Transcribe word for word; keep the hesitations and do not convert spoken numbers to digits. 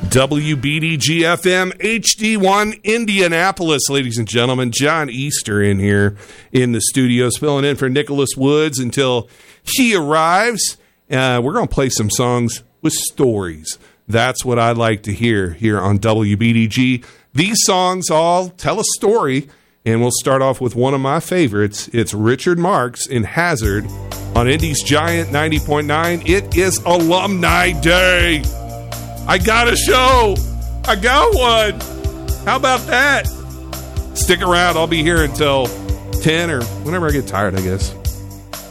W B D G F M H D one Indianapolis, ladies and gentlemen. John Easter in here in the studio, filling in for Nicholas Woods until he arrives. Uh, we're going to play some songs with stories. That's what I like to hear here on W B D G. These songs all tell a story, and we'll start off with one of my favorites. It's Richard Marx in Hazard on Indy's Giant ninety point nine. It is Alumni Day. I got a show. I got one. How about that? Stick around. I'll be here until ten or whenever I get tired, I guess.